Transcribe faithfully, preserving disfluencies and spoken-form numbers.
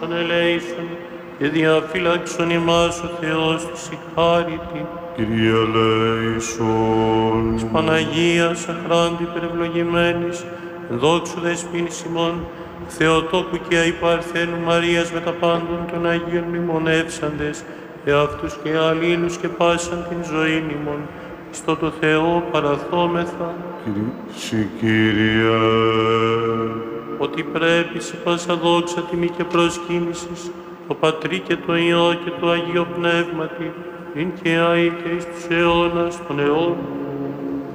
τον ελέησον και διαφύλαξον ημάς ο Θεός της ηχάρητη. Κύριε ελέησον. Της Παναγίας αχράντου υπερευλογημένης, δόξου δεσποίνης ημών, Θεοτόκου και αϊπαρθένου Μαρίας με τα πάντων των Αγίων μνημονεύσαντες, εαυτούς και αλλήλους και πάσαν την ζωήν ημών, στο το Θεό παραθόμεθα. Συ Κύριε. Ότι πρέπει σε πάσα δόξα τιμή και προσκύνησης, το Πατρί και το Υιό και το Αγίο Πνεύματι, ειν και αεί και εις τους αιώνας των αιώνων.